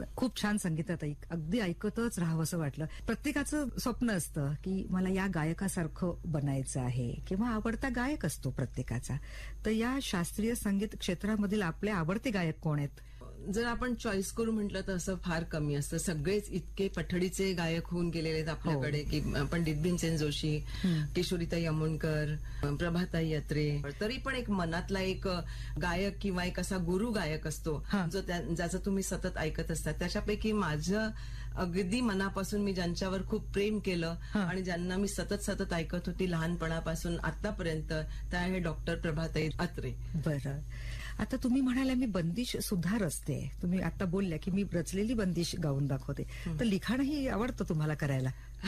खूप छान संगीतात अगदी ऐकतच राहावं असं वाटलं. प्रत्येकाचं स्वप्न असतं की मला या गायकासारखं बनायचं आहे किंवा आवडता गायक असतो प्रत्येकाचा. तर या शास्त्रीय संगीत क्षेत्रामधील आपले आवडते गायक कोण आहेत? जर आपण चॉईस करू म्हटलं तर असं फार कमी असतं. सगळेच इतके पठडीचे गायक होऊन गेलेले आहेत आपल्याकडे की पंडित भीमसेन जोशी, किशोरीताई अमोणकर, प्रभाताई अत्रे. तरी पण एक मनातला एक गायक किंवा एक असा गुरु गायक असतो जो ज्याचं तुम्ही सतत ऐकत असता. त्याच्यापैकी माझं अगदी मनापासून मी ज्यांच्यावर खूप प्रेम केलं आणि ज्यांना मी सतत ऐकत होती लहानपणापासून आतापर्यंत, त्या आहे डॉक्टर प्रभाताई अत्रे. बरं, आता तुम्ही म्हणाल्या मी बंदिश सुद्धा रचते. तुम्ही आता बोलल्या की मी रचलेली बंदिश गाऊन दाखवते. तर लिखाणही आवडतं तुम्हाला करायला?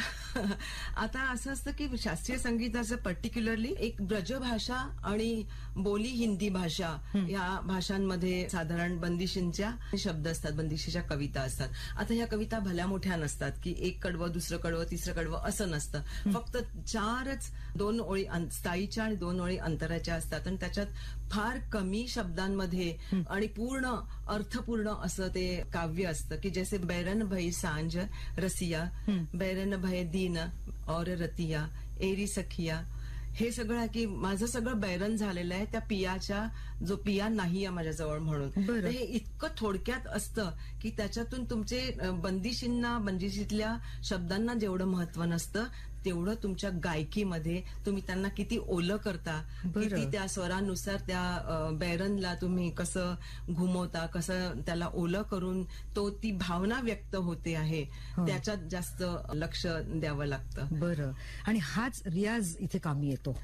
आता असं असतं की शास्त्रीय संगीताचं पर्टिक्युलरली एक ब्रजभाषा आणि बोली हिंदी भाषा या भाषांमध्ये साधारण बंदिशींच्या शब्द असतात, बंदिशीच्या कविता असतात. आता ह्या कविता भल्या मोठ्या नसतात की एक कडवं, दुसरं कडवं, तिसरं कडवं असं नसतं. फक्त 4च 2 ओळी स्थायीच्या आणि 2 ओळी अंतराच्या असतात आणि त्याच्यात फार कमी शब्दांमध्ये आणि पूर्ण अर्थपूर्ण असं ते काव्य असतं की जैसे बैरन भई सांज रसिया, बैरन भय दीन और रतिया, एरी सखिया. हे सगळं की माझं सगळं बैरन झालेलं आहे त्या पियाच्या, जो पिया नाही आहे माझ्याजवळ म्हणून. हे इतकं थोडक्यात असतं की त्याच्यातून तुमचे बंदिशीतल्या शब्दांना जेवढं महत्व नसतं तेवढं तुमच्या गायकीमध्ये तुम्ही त्यांना किती ओलं करता, किती त्या स्वरानुसार त्या बैरनला तुम्ही कसं घुमवता, कसं त्याला ओलं करून ती भावना व्यक्त होते आहे, त्याच्यात जास्त लक्ष द्यावं लागतं. बरं, आणि हाच रियाज इथे कामी येतो.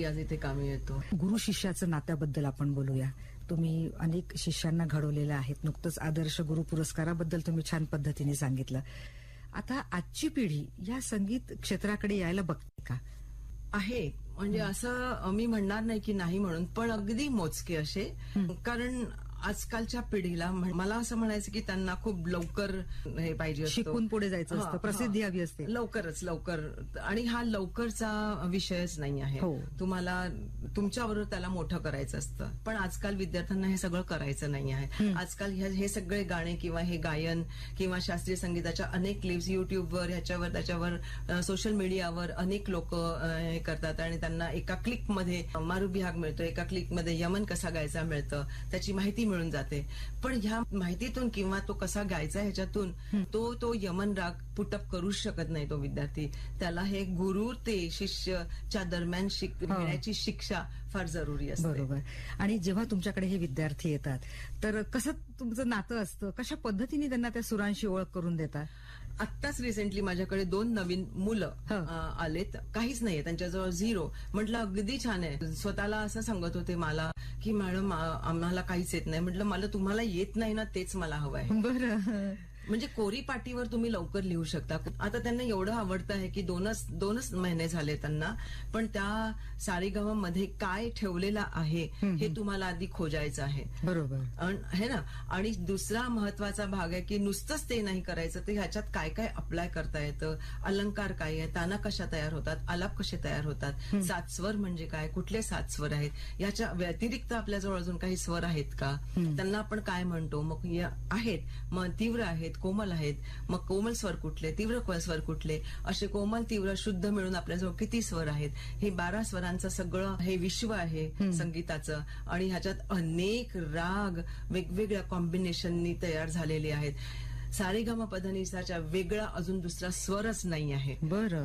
गुरु शिष्याचं नात्याबद्दल आपण बोलूया. तुम्ही अनेक शिष्यांना घडवलेलं आहेत. नुकतंच आदर्श गुरु पुरस्काराबद्दल तुम्ही छान पद्धतीने सांगितलं. आता आजची पिढी या संगीत क्षेत्राकडे यायला बघते का? आहे, म्हणजे असं मी म्हणणार नाही की नाही म्हणून, पण अगदी मोजके असे. कारण आजकालच्या पिढीला मला असं म्हणायचं की त्यांना खूप लवकर हे पाहिजे असतं, शिकून पुढे जायचं असतं, प्रसिद्धी हवी असते लवकर. आणि हा लवकरचा विषयच नाही आहे. तुम्हाला तुमच्याबरोबर त्याला मोठं करायचं असतं. पण आजकाल विद्यार्थ्यांना हे सगळं करायचं नाही आहे. आजकाल हे सगळे गाणे किंवा हे गायन किंवा शास्त्रीय संगीताच्या अनेक क्लिप्स युट्यूबवर, ह्याच्यावर त्याच्यावर, सोशल मीडियावर अनेक लोक हे करतात आणि त्यांना एका क्लिकमध्ये मारू बिहाग मिळतो, एका क्लिकमध्ये यमन कसा गायचा मिळतं, त्याची माहिती मिळून जाते. पण ह्या माहितीतून किंवा तो कसा गायचा ह्याच्यातून तो यमन राग पुटअप करू शकत नाही तो विद्यार्थी. त्याला हे गुरु ते शिष्यच्या दरम्यान मिळण्याची शिक्षा फार जरुरी असते. बरोबर. आणि जेव्हा तुमच्याकडे हे विद्यार्थी येतात तर कसं तुमचं नातं असतं, कशा पद्धतीने त्यांना त्या सुरांशी ओळख करून देता? आत्ताच रिसेंटली माझ्याकडे 2 नवीन मुलं आलेत, काहीच नाहीये त्यांच्याजवळ, 0. म्हटलं अगदी छान आहे. स्वतःला असं सांगत होते मला की मॅडम आम्हाला काहीच येत नाही. म्हटलं मला तुम्हाला येत नाही ना, तेच मला हवं आहे. बरं, म्हणजे कोरी पाटीवर तुम्ही लवकर लिहू शकता. आता त्यांना एवढं आवडतं आहे की 2च महिने झाले त्यांना, पण त्या सारेगममध्ये काय ठेवलेलं आहे हे तुम्हाला आधी खोजायचं आहे. बरोबर, है ना. आणि दुसरा महत्वाचा भाग आहे की नुसतंच ते नाही करायचं, ते ह्याच्यात काय काय अप्लाय करता येतं, अलंकार काय आहे, ताना कशा तयार होतात, आलाप कसे तयार होतात, 7 स्वर म्हणजे काय, कुठले 7 स्वर आहेत, याच्या व्यतिरिक्त आपल्याजवळ अजून काही स्वर आहेत का, त्यांना आपण काय म्हणतो, मग आहेत, मग तीव्र आहेत, कोमल आहेत, मग कोमल स्वर कुठले, तीव्र स्वर कुठले, असे कोमल तीव्र शुद्ध मिळून आपल्याजवळ किती स्वर आहेत. हे 12 स्वरांचं सगळं हे विश्व आहे संगीताचं. आणि ह्याच्यात अनेक राग वेगवेगळ्या कॉम्बिनेशननी तयार झालेले आहेत. सारेगमपधनिसाच्या वेगळा अजून दुसरा स्वरच नाही आहे. बरं.